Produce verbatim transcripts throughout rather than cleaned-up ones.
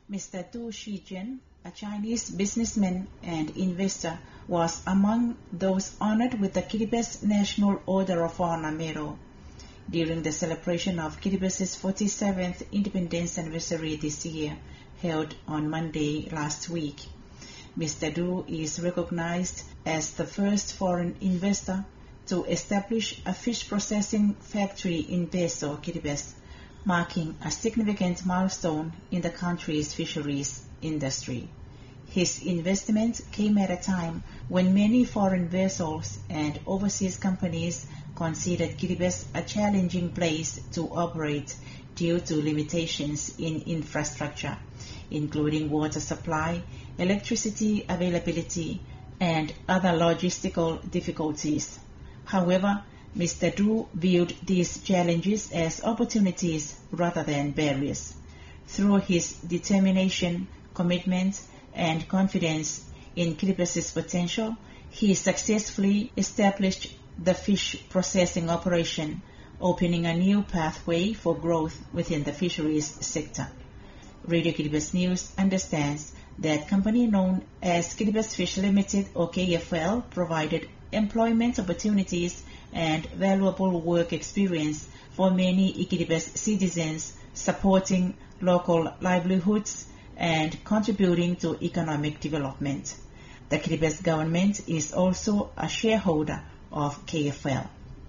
Mister Du Shijian, a Chinese businessman and investor, was among those honored with the Kiribati National Order of Honor Medal during the celebration of Kiribati's forty-seventh independence anniversary this year, held on Monday last week. Mister Du is recognized as the first foreign investor to establish a fish processing factory in Beso, Kiribati, marking a significant milestone in the country's fisheries industry. His investment came at a time when many foreign vessels and overseas companies considered Kiribati a challenging place to operate due to limitations in infrastructure, including water supply, electricity availability, and other logistical difficulties. However, Mister Du viewed these challenges as opportunities rather than barriers. Through his determination, commitment, and confidence in Kiribati's potential, he successfully established the fish processing operation, opening a new pathway for growth within the fisheries sector. Radio Kiribati News understands that company known as Kiribati Fish Limited or K F L provided employment opportunities and valuable work experience for many Kiribati citizens, supporting local livelihoods and contributing to economic development. The Kiribati government is also a shareholder of K F L.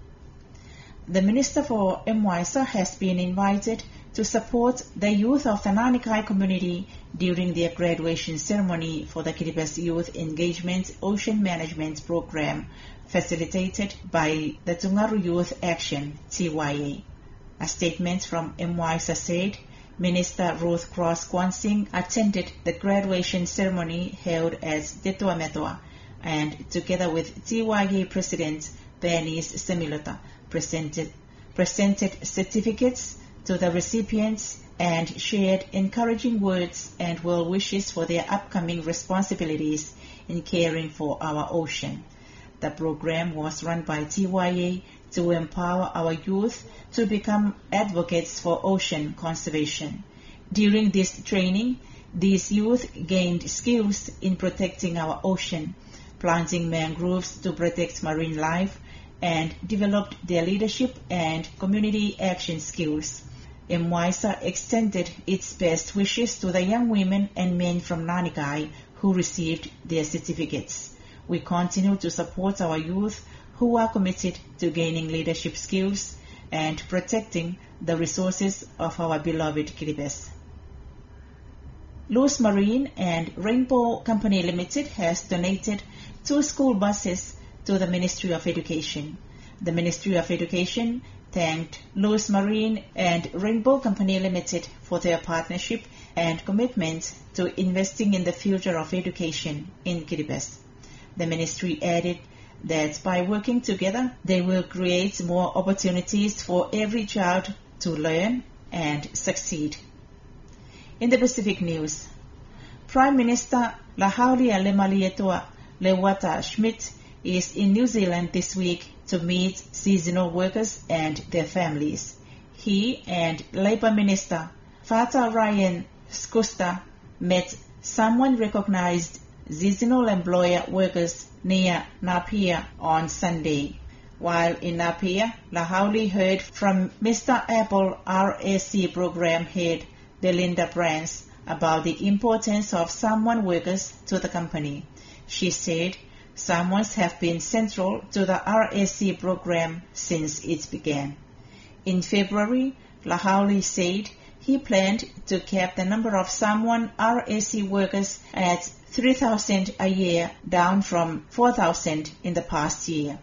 The Minister for MWISA has been invited to support the youth of the Nanikai community during their graduation ceremony for the Kiribati Youth Engagement Ocean Management Program, facilitated by the Tungaru Youth Action, T Y A. A statement from MWISA said Minister Ruth Cross Kwansing attended the graduation ceremony held at Detua Metoa and, together with T Y A President Bernice Semilota, presented, presented certificates to the recipients and shared encouraging words and well wishes for their upcoming responsibilities in caring for our ocean. The program was run by T Y A to empower our youth to become advocates for ocean conservation. During this training, these youth gained skills in protecting our ocean, planting mangroves to protect marine life, and developed their leadership and community action skills. MWISA extended its best wishes to the young women and men from Nanikai who received their certificates. We continue to support our youth who are committed to gaining leadership skills and protecting the resources of our beloved Kiribati. Luz Marine and Rainbow Company Limited has donated two school buses to the Ministry of Education. The Ministry of Education thanked Luz Marine and Rainbow Company Limited for their partnership and commitment to investing in the future of education in Kiribati. The ministry added that by working together, they will create more opportunities for every child to learn and succeed. In the Pacific News, Prime Minister Lahauli Lemalietua Lewata Schmidt is in New Zealand this week to meet seasonal workers and their families. He and Labour Minister Fata Ryan Skusta met someone recognized seasonal employer workers near Napier on Sunday. While in Napier, Lahauli heard from Mister Apple R A C program head Belinda Brands about the importance of Samoan workers to the company. She said Samoans have been central to the R A C program since it began. In February, Lahauli said he planned to cap the number of Samoan R A C workers at three thousand a year, down from four thousand in the past year.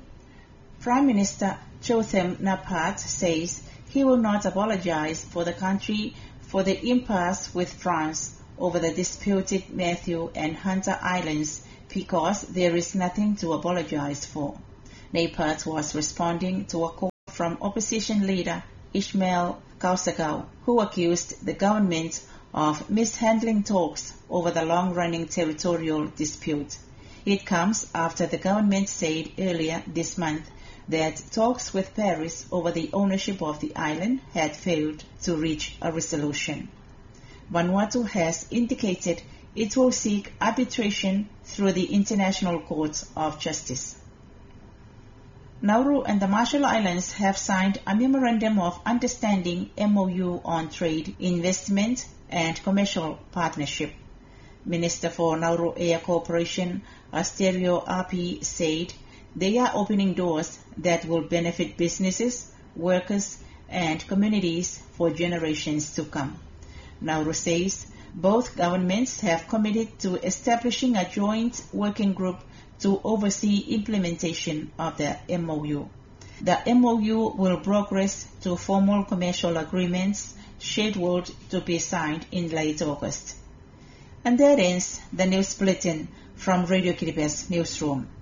Prime Minister Jotham Napat says he will not apologize for the country for the impasse with France over the disputed Matthew and Hunter Islands because there is nothing to apologize for. Napat was responding to a call from opposition leader Ishmael Kausakau, who accused the government of mishandling talks over the long-running territorial dispute. It comes after the government said earlier this month that talks with Paris over the ownership of the island had failed to reach a resolution. Vanuatu has indicated it will seek arbitration through the International Court of Justice. Nauru and the Marshall Islands have signed a Memorandum of Understanding M O U on trade, investment, and commercial partnership. Minister for Nauru Air Corporation, Asterio Api, said they are opening doors that will benefit businesses, workers, and communities for generations to come. Nauru says both governments have committed to establishing a joint working group to oversee implementation of the M O U. The M O U will progress to formal commercial agreements scheduled to be signed in late August. And that ends the news bulletin from Radio Kiribati Newsroom.